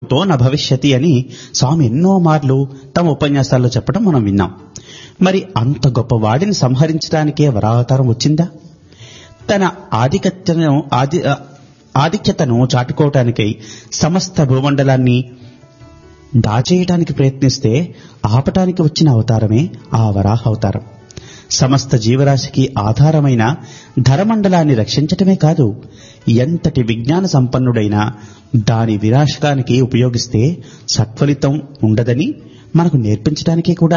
తో న భవిష్యతి అని స్వామి ఎన్నో మార్లు తమ ఉపన్యాసాల్లో చెప్పడం మనం విన్నాం. మరి అంత గొప్ప వాడిని సంహరించడానికే వరావతారం వచ్చిందా? తన ఆధిక్యతను చాటుకోవటానికై సమస్త భూమండలాన్ని దాచేయటానికి ప్రయత్నిస్తే ఆపటానికి వచ్చిన అవతారమే ఆ వరాహ అవతారం. సమస్త జీవరాశికి ఆధారమైన ధరమండలాన్ని రక్షించటమే కాదు, ఎంతటి విజ్ఞాన సంపన్నుడైనా దాని వినాశకానికి ఉపయోగిస్తే సత్ఫలితం ఉండదని మనకు నేర్పించడానికే కూడా.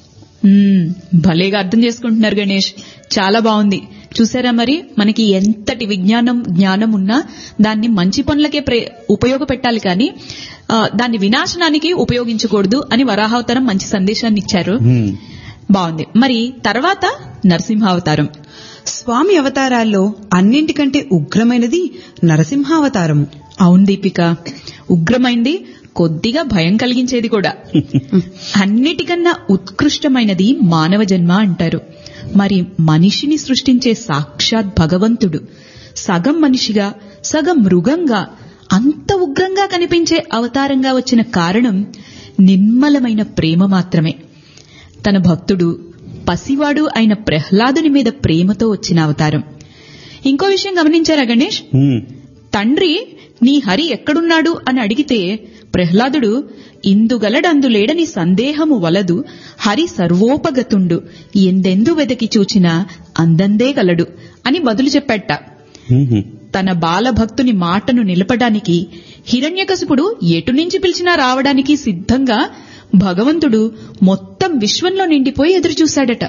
భలేగా అర్థం చేసుకుంటున్నారు గణేష్, చాలా బాగుంది. చూసారా, మరి మనకి ఎంతటి జ్ఞానం ఉన్నా దాన్ని మంచి పనులకే ఉపయోగపెట్టాలి కానీ దాన్ని వినాశనానికి ఉపయోగించకూడదు అని వరాహావతారం మంచి సందేశాన్ని ఇచ్చారు. బాగుంది. మరి తర్వాత నరసింహావతారం. స్వామి అవతారాల్లో అన్నింటికంటే ఉగ్రమైనది నరసింహావతారము. అవును దీపిక, ఉగ్రమైంది, కొద్దిగా భయం కలిగించేది కూడా. అన్నిటికన్నా ఉత్కృష్టమైనది మానవ జన్మ అంటారు. మరి మనిషిని సృష్టించే సాక్షాత్ భగవంతుడు సగం మనిషిగా సగం మృగంగా అంత ఉగ్రంగా కనిపించే అవతారంగా వచ్చిన కారణం నిర్మలమైన ప్రేమ మాత్రమే. తన భక్తుడు పసివాడు అయిన ప్రహ్లాదుని మీద ప్రేమతో వచ్చిన అవతారం. ఇంకో విషయం గమనించారా గణేష్? తండ్రి నీ హరి ఎక్కడున్నాడు అని అడిగితే ప్రహ్లాదుడు ఇందుగలడందులేడని సందేహము వలదు, హరి సర్వోపగతుండు, ఎందెందు వెదకి చూచినా అందందే గలడు అని బదులు చెప్పాట. తన బాలభక్తుని మాటను నిలపడానికి హిరణ్యకశిపుడు ఎటు నుంచి పిలిచినా రావడానికి సిద్ధంగా భగవంతుడు మొత్తం విశ్వంలో నిండిపోయి ఎదురుచూశాడట.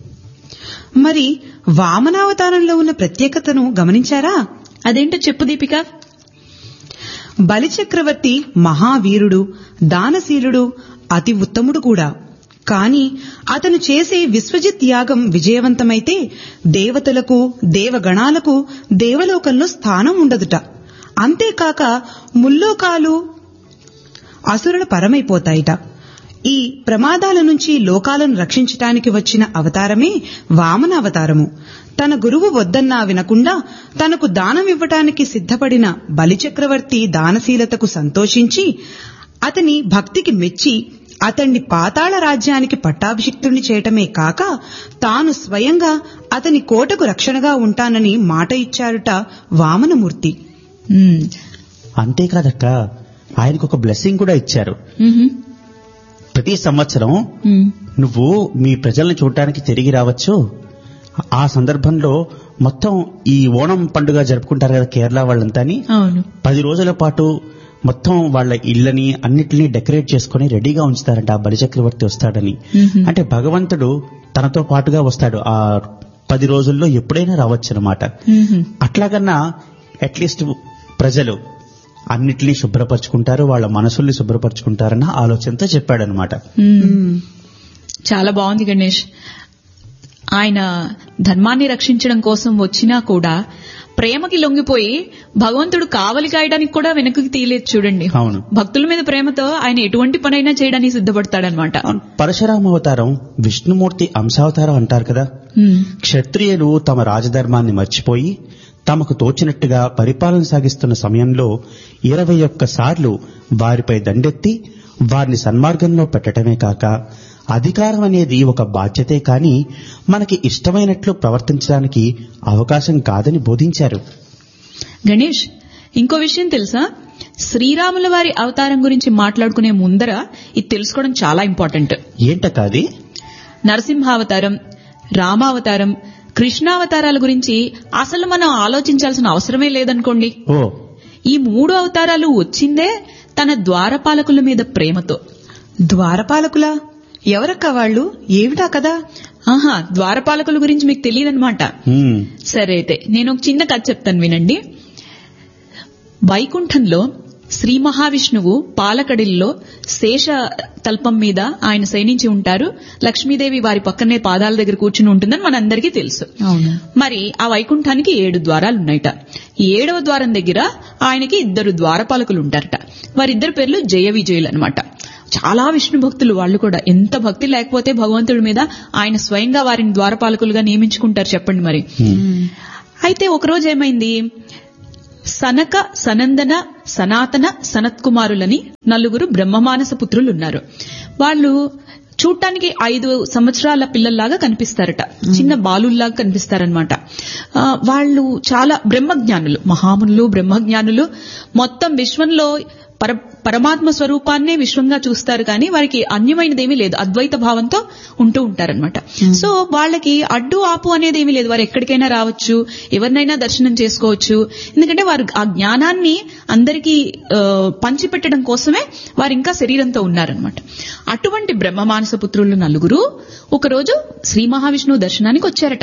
మరి వామనావతారంలో ఉన్న ప్రత్యేకతను గమనించారా? అదేంటో చెప్పు దీపిక. బలిచక్రవర్తి మహావీరుడు, దానశీలుడు, అతి ఉత్తముడు కూడా. కాని అతను చేసే విశ్వజిత్ యాగం విజయవంతమైతే దేవతలకు దేవగణాలకు దేవలోకంలో స్థానం ఉండదుట. అంతేకాక ముల్లోకాలు అసురుల పరమైపోతాయిట. ఈ ప్రమాదాల నుంచి లోకాలను రక్షించటానికి వచ్చిన అవతారమే వామన అవతారము. తన గురువు వద్దన్నా వినకుండా తనకు దానం ఇవ్వటానికి సిద్ధపడిన బలిచక్రవర్తి దానశీలతకు సంతోషించి అతని భక్తికి మెచ్చి అతన్ని పాతాళ రాజ్యానికి పట్టాభిషిక్తుణ్ణి చేయటమే కాక తాను స్వయంగా అతని కోటకు రక్షణగా ఉంటానని మాట ఇచ్చారుట వామనమూర్తి. అంతేకాదక్క, ఆయనకు ఒక బ్లెస్సింగ్ కూడా ఇచ్చారు. ప్రతి సంవత్సరం నువ్వు మీ ప్రజల్ని చూడటానికి తిరిగి రావచ్చు. ఆ సందర్భంలో మొత్తం ఈ ఓణం పండుగ జరుపుకుంటారు కదా కేరళ వాళ్ళంతా, 10 రోజుల పాటు మొత్తం వాళ్ళ ఇళ్లని అన్నిటినీ డెకరేట్ చేసుకుని రెడీగా ఉంచుతారంట. ఆ బలిచక్రవర్తి వస్తాడని. అంటే భగవంతుడు తనతో పాటుగా వస్తాడు. ఆ 10 రోజుల్లో ఎప్పుడైనా రావచ్చు అనమాట. అట్లాగన్నా అట్లీస్ట్ ప్రజలు అన్నిటినీ శుభ్రపరచుకుంటారు, వాళ్ళ మనసుల్ని శుభ్రపరచుకుంటారన్న ఆలోచనతో చెప్పాడనమాట. చాలా బాగుంది గణేష్. ఆయన ధర్మాన్ని రక్షించడం కోసం వచ్చినా కూడా ప్రేమకి లొంగిపోయి భగవంతుడు కావలి కాయడానికి కూడా వెనక్కి తీయలేదు చూడండి. అవును, భక్తుల మీద ప్రేమతో ఆయన ఎటువంటి పనైనా చేయడానికి సిద్ధపడతాడనమాట. పరశురామ అవతారం విష్ణుమూర్తి అంశావతారం అంటారు కదా. క్షత్రియులు తమ రాజధర్మాన్ని మర్చిపోయి తమకు తోచినట్టుగా పరిపాలన సాగిస్తున్న సమయంలో 21 సార్లు వారిపై దండెత్తి వారిని సన్మార్గంలో పెట్టడమే కాక అధికారం అనేది ఒక బాధ్యతే కాని మనకి ఇష్టమైనట్లు ప్రవర్తించడానికి అవకాశం కాదని బోధించారు. గణేష్, ఇంకో విషయం తెలుసా? శ్రీరాముల వారి అవతారం గురించి మాట్లాడుకునే ముందర ఇది తెలుసుకోవడం చాలా ఇంపార్టెంట్. ఏంటక్క అది? నరసింహావతారం, రామావతారం, కృష్ణావతారాల గురించి అసలు మనం ఆలోచించాల్సిన అవసరమే లేదనుకోండి. ఈ 3 అవతారాలు వచ్చిందే తన ద్వారపాలకుల మీద ప్రేమతో. ద్వారపాలకులా? ఎవరక్క వాళ్ళు? ఏమిటా కదా? ద్వారపాలకుల గురించి మీకు తెలియదన్నమాట. సరే అయితే నేను ఒక చిన్న కథ చెప్తాను, వినండి. వైకుంఠంలో శ్రీ మహావిష్ణువు పాలకడిల్లో శేష తల్పం మీద ఆయన శయనించి ఉంటారు. లక్ష్మీదేవి వారి పక్కనే పాదాల దగ్గర కూర్చుని ఉంటుందని మనందరికీ తెలుసు. మరి ఆ వైకుంఠానికి 7 ద్వారాలున్నాయట. 7వ ద్వారం దగ్గర ఆయనకి 2 ద్వారపాలకులు ఉంటారట. వారిద్దరు పేర్లు జయ విజయులు అనమాట. చాలా విష్ణు భక్తులు వాళ్ళు కూడా. ఎంత భక్తి లేకపోతే భగవంతుడి మీద ఆయన స్వయంగా వారిని ద్వారపాలకులుగా నియమించుకుంటారు చెప్పండి మరి. అయితే ఒకరోజు ఏమైంది, సనక, సనందన, సనాతన, సనత్కుమారులని 4 బ్రహ్మమానస పుత్రులున్నారు. వాళ్ళు చూడటానికి 5 సంవత్సరాల పిల్లల్లాగా కనిపిస్తారట, చిన్న బాలుల్లాగా కనిపిస్తారనమాట. వాళ్ళు చాలా బ్రహ్మజ్ఞానులు, మహామునులు, బ్రహ్మజ్ఞానులు. మొత్తం విశ్వంలో పరమాత్మ స్వరూపాన్నే విశ్వంగా చూస్తారు, కానీ వారికి అన్యమైనదేమీ లేదు, అద్వైత భావంతో ఉంటూ ఉంటారనమాట. సో వాళ్ళకి అడ్డు ఆపు అనేది ఏమీ లేదు, వారు ఎక్కడికైనా రావచ్చు, ఎవరినైనా దర్శనం చేసుకోవచ్చు. ఎందుకంటే వారు ఆ జ్ఞానాన్ని అందరికీ పంచిపెట్టడం కోసమే వారు ఇంకా శరీరంతో ఉన్నారనమాట. అటువంటి బ్రహ్మమానస పుత్రులు 4 ఒకరోజు శ్రీ మహావిష్ణువు దర్శనానికి వచ్చారట.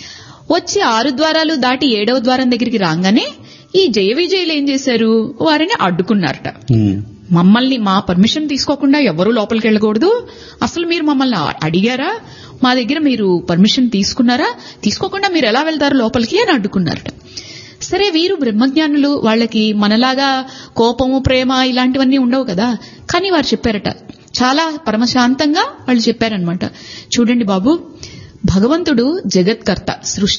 వచ్చి 6 ద్వారాలు దాటి 7వ ద్వారం దగ్గరికి రాగానే ఈ జయ విజయులు ఏం చేశారు, వారిని అడ్డుకున్నారట. మమ్మల్ని మా పర్మిషన్ తీసుకోకుండా ఎవరూ లోపలికి వెళ్ళకూడదు, అసలు మీరు మమ్మల్ని అడిగారా, మా దగ్గర మీరు పర్మిషన్ తీసుకున్నారా, తీసుకోకుండా మీరు ఎలా వెళ్తారు లోపలికి అని అడ్డుకున్నారట. సరే, వీరు బ్రహ్మజ్ఞానులు, వాళ్ళకి మనలాగా కోపము, ప్రేమ ఇలాంటివన్నీ ఉండవు కదా. కానీ వారు చెప్పారట, చాలా పరమశాంతంగా వాళ్ళు చెప్పారనమాట, చూడండి బాబు, భగవంతుడు జగత్కర్త,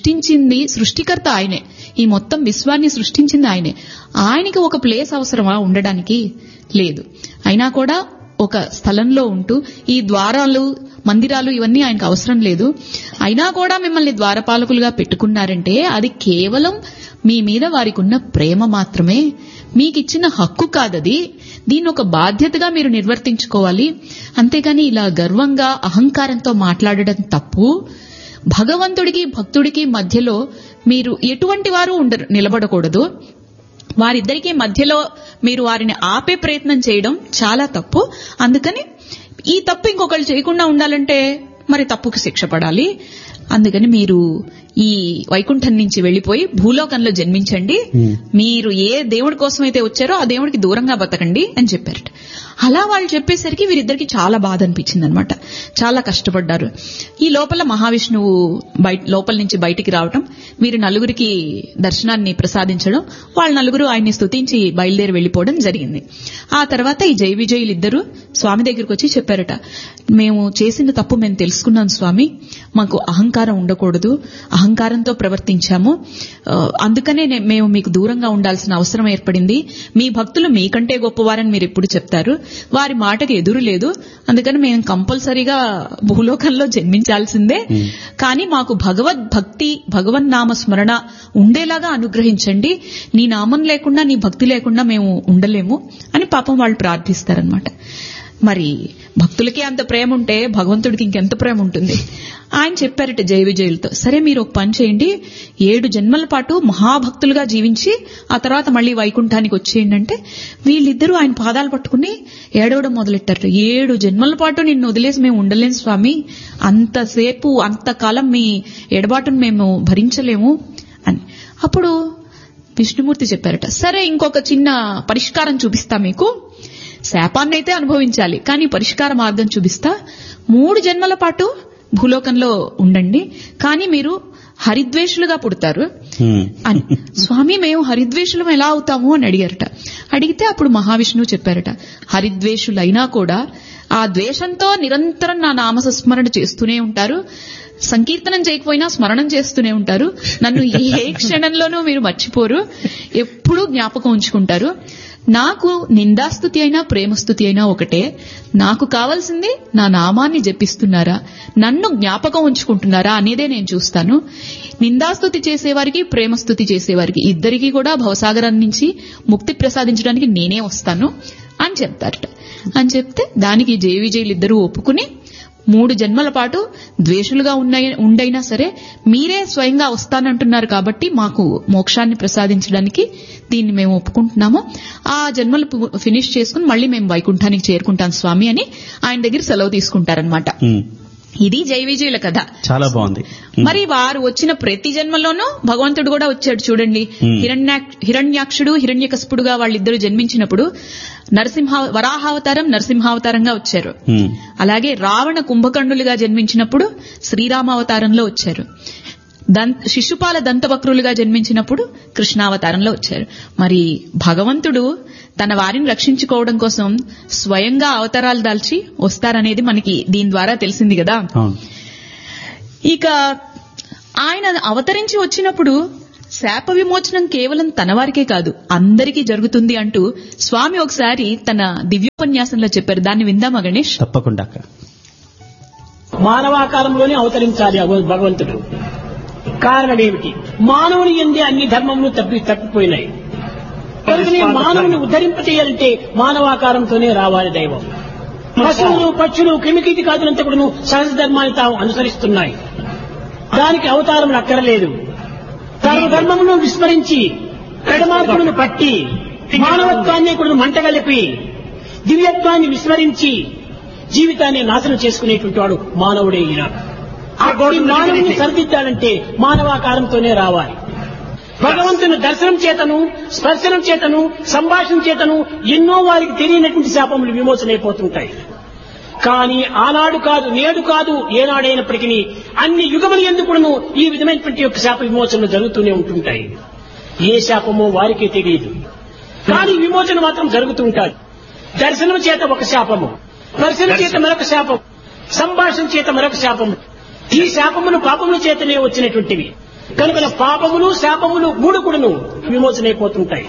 సృష్టికర్త ఆయనే, ఈ మొత్తం విశ్వాన్ని సృష్టించింది ఆయనే. ఆయనకి ఒక ప్లేస్ అవసరమా ఉండడానికి? లేదు. అయినా కూడా ఒక స్థలంలో ఉంటూ ఈ ద్వారాలు, మందిరాలు ఇవన్నీ ఆయనకు అవసరం లేదు. అయినా కూడా మిమ్మల్ని ద్వారపాలకులుగా పెట్టుకున్నారంటే అది కేవలం మీ మీద వారికి ఉన్న ప్రేమ మాత్రమే, మీకిచ్చిన హక్కు కాదది. దీన్ని ఒక బాధ్యతగా మీరు నిర్వర్తించుకోవాలి. అంతేగాని ఇలా గర్వంగా అహంకారంతో మాట్లాడడం తప్పు. భగవంతుడికి భక్తుడికి మధ్యలో మీరు ఎటువంటి వారు నిలబడకూడదు. వారిద్దరికీ మధ్యలో మీరు వారిని ఆపే ప్రయత్నం చేయడం చాలా తప్పు. అందుకని ఈ తప్పు ఇంకొకళ్ళు చేయకుండా ఉండాలంటే మరి తప్పుకి శిక్ష పడాలి. అందుకని మీరు ఈ వైకుంఠం నుంచి వెళ్లిపోయి భూలోకంలో జన్మించండి, మీరు ఏ దేవుడి కోసం అయితే వచ్చారో ఆ దేవుడికి దూరంగా బతకండి అని చెప్పారట. అలా వాళ్ళు చెప్పేసరికి వీరిద్దరికి చాలా బాధ అనిపించింది అనమాట, చాలా కష్టపడ్డారు. ఈ లోపల మహావిష్ణువు లోపల నుంచి బయటికి రావటం, వీరు 4 దర్శనాన్ని ప్రసాదించడం, వాళ్ళ 4 ఆయన్ని స్తుతించి బయలుదేరి వెళ్లిపోవడం జరిగింది. ఆ తర్వాత ఈ జయ విజయులిద్దరూ స్వామి దగ్గరికి వచ్చి చెప్పారట, మేము చేసిన తప్పు మేము తెలుసుకున్నాం స్వామి, మాకు అహంకారం ఉండకూడదు, అహంకారంతో ప్రవర్తించాము, అందుకనే మేము మీకు దూరంగా ఉండాల్సిన అవసరం ఏర్పడింది. మీ భక్తులు మీకంటే గొప్పవారని మీరు ఎప్పుడు చెప్తారు, వారి మాటకి ఎదురు లేదు, అందుకని మేము కంపల్సరీగా భూలోకంలో జన్మించాల్సిందే. కానీ మాకు భగవద్భక్తి, భగవన్నామ స్మరణ ఉండేలాగా అనుగ్రహించండి, నీ నామం లేకుండా, నీ భక్తి లేకుండా మేము ఉండలేము అని పాపం వాళ్ళు ప్రార్థిస్తారనమాట. మరి భక్తులకి అంత ప్రేమ ఉంటే భగవంతుడికి ఇంకెంత ప్రేమ ఉంటుంది. ఆయన చెప్పారట జయ విజయులతో, సరే మీరు ఒక పని చేయండి, 7 జన్మల పాటు మహాభక్తులుగా జీవించి ఆ తర్వాత మళ్లీ వైకుంఠానికి వచ్చేయండి అంటే, వీళ్ళిద్దరూ ఆయన పాదాలు పట్టుకుని ఏడవడం మొదలెట్టారట. 7 జన్మల పాటు నిన్ను వదిలేసి మేము ఉండలేము స్వామి, అంతసేపు అంతకాలం మీ ఎడబాటును మేము భరించలేము అని. అప్పుడు విష్ణుమూర్తి చెప్పారట, సరే ఇంకొక చిన్న పరిష్కారం చూపిస్తా, మీకు శాపాన్నైతే అనుభవించాలి కానీ పరిష్కార మార్గం చూపిస్తా. 3 జన్మల పాటు భూలోకంలో ఉండండి, కానీ మీరు హరిద్వేషులుగా పుడతారు అని. స్వామి, మేము హరిద్వేషులం ఎలా అవుతాము అని అడిగారట. అడిగితే అప్పుడు మహావిష్ణువు చెప్పారట, హరిద్వేషులైనా కూడా ఆ ద్వేషంతో నిరంతరం నా నామస్మరణ చేస్తూనే ఉంటారు, సంకీర్తనం చేయకపోయినా స్మరణం చేస్తూనే ఉంటారు, నన్ను ఏ క్షణంలోనూ మీరు మర్చిపోరు, ఎప్పుడూ జ్ఞాపకం ఉంచుకుంటారు. నాకు నిందాస్తుతి అయినా ప్రేమస్తుతి అయినా ఒకటే, నాకు కావాల్సింది నా నామాన్ని జపిస్తున్నారా, నన్ను జ్ఞాపకం ఉంచుకుంటున్నారా అనేదే నేను చూస్తాను. నిందాస్తుతి చేసేవారికి, ప్రేమస్తుతి చేసేవారికి ఇద్దరికీ కూడా భవసాగరం నుంచి ముక్తి ప్రసాదించడానికి నేనే వస్తాను అని చెప్తారట. అని చెప్తే దానికి జయ విజయులిద్దరూ ఒప్పుకుని 3 జన్మల పాటు ద్వేషులుగా ఉండైనా సరే మీరే స్వయంగా వస్తానంటున్నారు కాబట్టి మాకు మోక్షాన్ని ప్రసాదించడానికి దీన్ని మేము ఒప్పుకుంటున్నాము, ఆ జన్మలు ఫినిష్ చేసుకుని మళ్లీ మేము వైకుంఠానికి చేరుకుంటాం స్వామి అని ఆయన దగ్గర సెలవు తీసుకుంటారనమాట. ఇది జయ విజయుల కథ. చాలా బాగుంది. మరి వారు వచ్చిన ప్రతి జన్మలోనూ భగవంతుడు కూడా వచ్చాడు చూడండి. హిరణ్యాక్షుడు, హిరణ్యకశిపుడుగా వాళ్ళిద్దరూ జన్మించినప్పుడు వరాహావతారం, నరసింహావతారంగా వచ్చారు. అలాగే రావణ కుంభకర్ణులుగా జన్మించినప్పుడు శ్రీరామావతారంలో వచ్చారు. శిశుపాల దంతవక్రులుగా జన్మించినప్పుడు కృష్ణావతారంలో వచ్చారు. మరి భగవంతుడు తన వారిని రక్షించుకోవడం కోసం స్వయంగా అవతారాలు దాల్చి వస్తారనేది మనకి దీని ద్వారా తెలిసింది కదా. ఇక ఆయన అవతరించి వచ్చినప్పుడు శాప విమోచనం కేవలం తన వారికే కాదు అందరికీ జరుగుతుంది అంటూ స్వామి ఒకసారి తన దివ్యోపన్యాసంలో చెప్పారు. దాన్ని విందామా గణేష్? తప్పకుండా. మానవాకారంలోనే అవతరించాలి భగవంతుడు. కారణం ఏమిటి? మానవుని యందే అన్ని ధర్మములు తప్పిపోయినాయి. కనుకనే మానవుని ఉద్ధరింపచేయాలంటే మానవాకారంతోనే రావాలి దైవం. పశువులు పక్షులు క్రిమికీటి కాదులంతా కూడా సహజ ధర్మాన్ని తాము అనుసరిస్తున్నాయి. దానికి అవతారం అక్కరలేదు. సర్వధర్మమును విస్మరించి పెడమార్పులను పట్టి మానవత్వాన్ని కూడా మంటగలిపి దివ్యత్వాన్ని విస్మరించి జీవితాన్ని నాశనం చేసుకునేటువంటి వాడు మానవుడే. మానవుని సరిదిద్దాలంటే మానవాకారంతోనే రావాలి. భగవంతుని దర్శనం చేతను, స్పర్శనం చేతను, సంభాషణ చేతను ఎన్నో వారికి తెలియనటువంటి శాపములు విమోచనైపోతుంటాయి. కానీ ఆనాడు కాదు, నేడు కాదు, ఏనాడైనప్పటికీ అన్ని యుగములు ఎందుకును ఈ విధమైనటువంటి యొక్క శాప విమోచనలు జరుగుతూనే ఉంటుంటాయి. ఏ శాపమో వారికే తెలియదు, కానీ విమోచన మాత్రం జరుగుతుంటాయి. దర్శనం చేత ఒక శాపము, స్పర్శన చేత మరొక శాపం, సంభాషణ చేత మరొక శాపము. ఈ శాపములు పాపముల చేతనే వచ్చినటువంటివి. కనుక పాపములు శాపములు మూడు కూడాను విమోచనైపోతుంటాయి.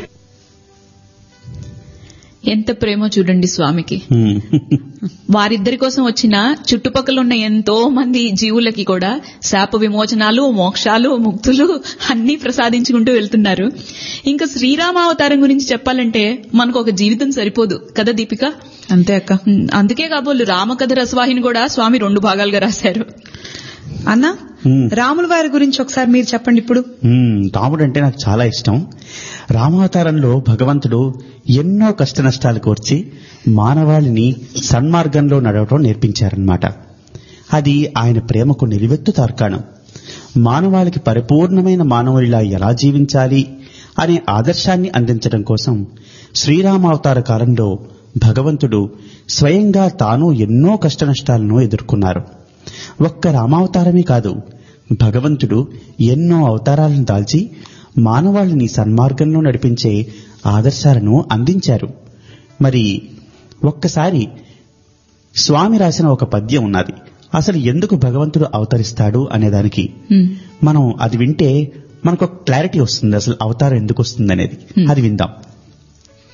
ఎంత ప్రేమో చూడండి స్వామికి. వారిద్దరి కోసం వచ్చిన చుట్టుపక్కల ఉన్న ఎంతో మంది జీవులకి కూడా శాప విమోచనాలు, మోక్షాలు, ముక్తులు అన్ని ప్రసాదించుకుంటూ వెళ్తున్నారు. ఇంకా శ్రీరామావతారం గురించి చెప్పాలంటే మనకు ఒక జీవితం సరిపోదు కదా దీపిక? అంతే అక్క. అందుకే కాబోలు రామకథ రసవాహిని కూడా స్వామి 2 భాగాలుగా రాశారు. అన్నా, రాముల వారి గురించి ఒకసారి మీరు చెప్పండి ఇప్పుడు. రాముడు అంటే నాకు చాలా ఇష్టం. రామావతారంలో భగవంతుడు ఎన్నో కష్ట నష్టాలు కోర్చి మానవాళిని సన్మార్గంలో నడవటం నేర్పించారన్నమాట. అది ఆయన ప్రేమకు నిలువెత్తు తార్కాణం. మానవాళికి పరిపూర్ణమైన మానవుడిలా ఎలా జీవించాలి అనే ఆదర్శాన్ని అందించడం కోసం శ్రీరామావతార కాలంలో భగవంతుడు స్వయంగా తాను ఎన్నో కష్ట నష్టాలను ఎదుర్కొన్నారు. ఒక్క రామావతారమే కాదు, భగవంతుడు ఎన్నో అవతారాలను దాల్చి మానవాళిని సన్మార్గంలో నడిపించే ఆదర్శాలను అందించారు. మరి ఒక్కసారి స్వామి రాసిన ఒక పద్యం ఉన్నది. అసలు ఎందుకు భగవంతుడు అవతరిస్తాడు అనేదానికి మనం అది వింటే మనకు ఒక క్లారిటీ వస్తుంది, అసలు అవతారం ఎందుకు వస్తుంది అనేది. అది విందాం.